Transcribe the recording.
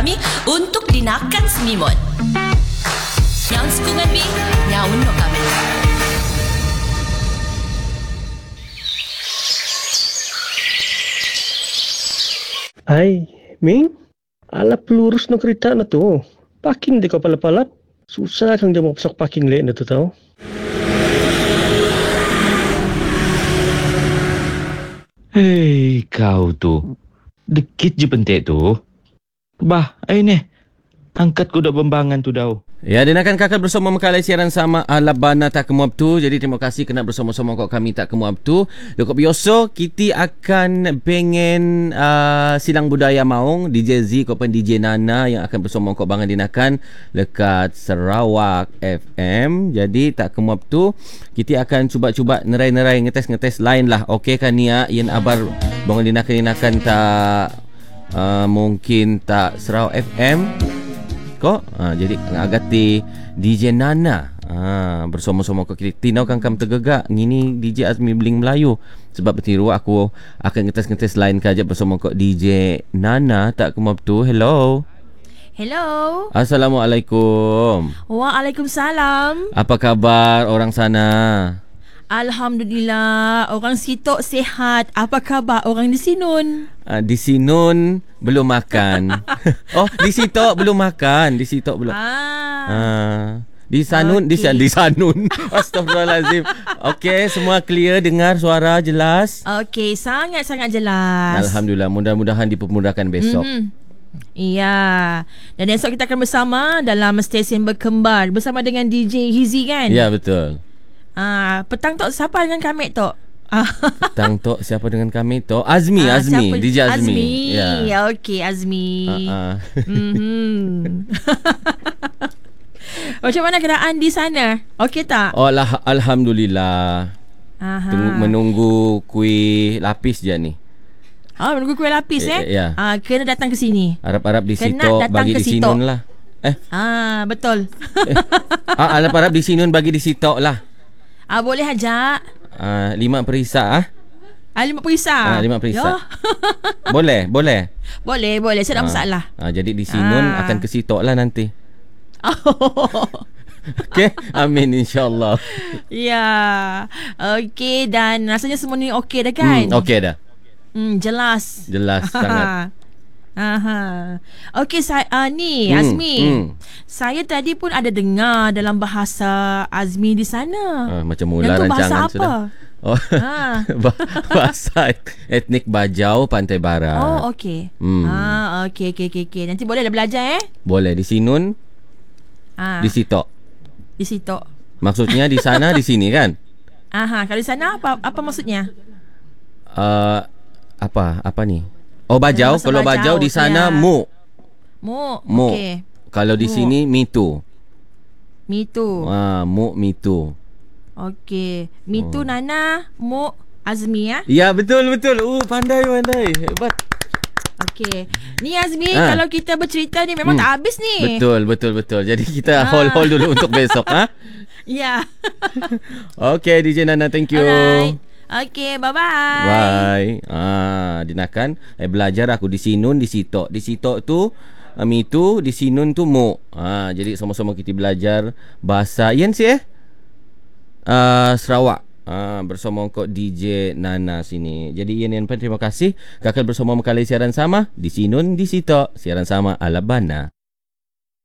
kami untuk dinakan semimut. Yang sukungan bi, nyaun no kami. Ay, Ming, ala pelurus no kereta na to. Parking di ko palap-palap. Susah kang dia mau pasok parking late na to tau. Hei, kau tu. Dekit je pentek tu. Bah, ayo ni. Angkat kuda bembangan tu dah. Ya, dinakan kakak bersama Makalai siaran sama Alabana tak kemuap tu. Jadi terima kasih kena bersama-sama kau kami tak kemuap tu. Dekop biasa kita akan pengen silang budaya maung DJ Z kau pen DJ Nana yang akan bersama kau bangan dinakan dekat Sarawak FM. Jadi tak kemuap tu kita akan cuba-cuba nerai-nerai ngetes lain lah. Okey kan Nia yang abar bangan dinakan tak mungkin tak Sarawak FM kok jadi agati DJ Nana bersama-sama kau kita tinau kan kam tergegak ngini DJ Azmi Bling Melayu sebab bertiru aku akan ngetes lain kajak bersama kau DJ Nana tak kemap tu. Hello. Assalamualaikum. Waalaikumsalam. Apa khabar orang sana? Alhamdulillah, orang sitok sihat. Apa khabar orang di Sinun? Di Sinun belum makan. Oh, di Sitok belum makan. Di Sitok belum. Di Sanun, okay. Di Sanun. Astagfirullahalazim. Okey, semua clear, dengar suara jelas. Okey, sangat-sangat jelas. Alhamdulillah, mudah-mudahan dipermudahkan besok. Iya. Dan esok kita akan bersama dalam stesen berkembar bersama dengan DJ Hizi kan? Ya, betul. Petang tok siapa dengan kami tok? Petang tok siapa dengan kami tok? Azmi, DJ Azmi. Ya, okey Azmi. Macam mana keadaan di sana? Okey tak? Oh, alhamdulillah. Menunggu kuih lapis je ni. Menunggu kuih lapis ya. Kena datang ke sini. Harap-harap di Sitok bagi di Sinun lah. Betul. Harap-harap di Sinun bagi di Sitok lah. Boleh ajak 5 perisa 5 perisa 5 perisa Boleh saya tak masalah. Jadi di Sinun akan ke Sitok lah nanti. Okey, amin insyaAllah. Ya. Okey, dan rasanya semua ni okey dah kan? Okey dah. Jelas sangat. Okey, Azmi. Saya tadi pun ada dengar dalam bahasa Azmi di sana. Macam mula rancangan sudah. Oh, bahasa etnik Bajau Pantai Barat. Oh, okey. Okey. Nanti boleh dah belajar Boleh di Sinun. Di Sitok. Di Sitok. Maksudnya di sana di sini kan? Kalau di sana apa maksudnya? Apa ni? Oh, Bajau. Kalau Bajau di sana mu. Okey. Kalau di sini mitu. Mu mitu. Okey. Mitu Nana, mu Azmi ya? Ya, betul. Pandai. Hebat. Okey. Ni Azmi, kalau kita bercerita ni memang tak habis ni. Betul. Jadi kita hold dulu untuk besok Ya. Okey, DJ Nana, thank you. Alright. Okey, bye-bye. Dinakan belajar aku di Sinun, di Sitok. Di Sitok tu mitu, di Sinun tu mu. Jadi sama-sama kita belajar bahasa yen sih Sarawak. Bersama kau DJ Nana sini. Jadi Ian terima kasih. Kakak bersama Makalai siaran sama di Sinun, di Sitok siaran sama Alabana.